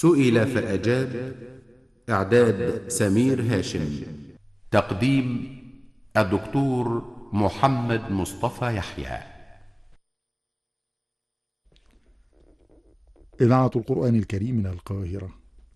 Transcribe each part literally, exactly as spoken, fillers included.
سئل فأجاب. إعداد سمير هاشم. تقديم الدكتور محمد مصطفى يحيى. إذاعة القرآن الكريم من القاهرة.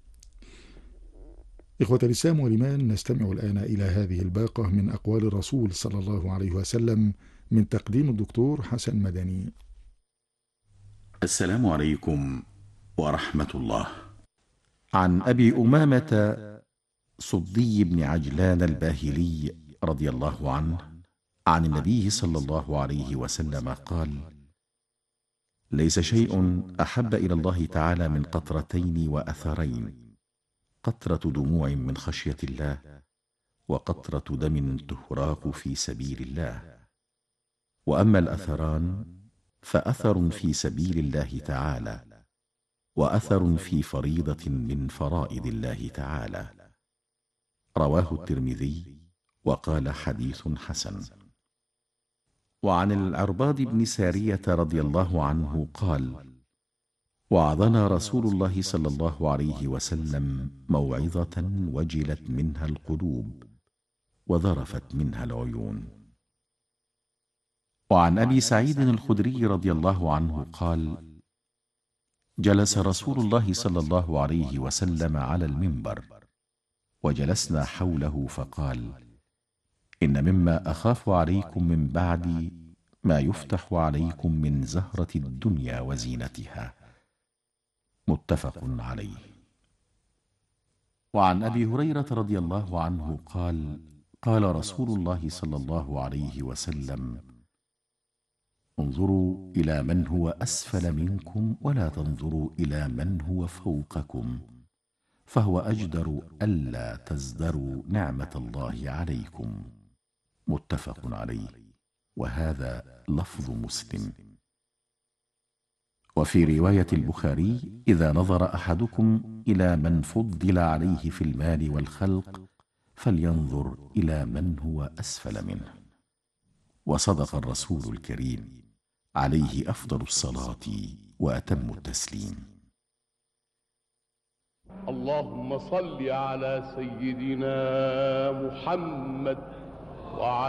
إخوة الإسلام والإيمان، نستمع الآن إلى هذه الباقة من أقوال الرسول صلى الله عليه وسلم من تقديم الدكتور حسن مدني. السلام عليكم ورحمة الله. عن أبي أمامة صدي بن عجلان الباهلي رضي الله عنه عن النبي صلى الله عليه وسلم قال: ليس شيء أحب إلى الله تعالى من قطرتين وأثرين: قطرة دموع من خشية الله، وقطرة دم تهراق في سبيل الله. وأما الأثران فأثر في سبيل الله تعالى، وأثر في فريضة من فرائض الله تعالى. رواه الترمذي وقال حديث حسن. وعن العرباض بن سارية رضي الله عنه قال: وعظنا رسول الله صلى الله عليه وسلم موعظة وجلت منها القلوب وذرفت منها العيون. وعن أبي سعيد الخدري رضي الله عنه قال: جلس رسول الله صلى الله عليه وسلم على المنبر، وجلسنا حوله فقال: إن مما أخاف عليكم من بعدي ما يفتح عليكم من زهرة الدنيا وزينتها. متفق عليه. وعن أبي هريرة رضي الله عنه قال: قال رسول الله صلى الله عليه وسلم: انظروا إلى من هو أسفل منكم ولا تنظروا إلى من هو فوقكم، فهو أجدر ألا تزدروا نعمة الله عليكم. متفق عليه، وهذا لفظ مسلم. وفي رواية البخاري: إذا نظر أحدكم إلى من فضل عليه في المال والخلق فلينظر إلى من هو أسفل منه. وصدق الرسول الكريم عليه أفضل الصلاة وأتم التسليم. اللهم صل على سيدنا محمد وعلى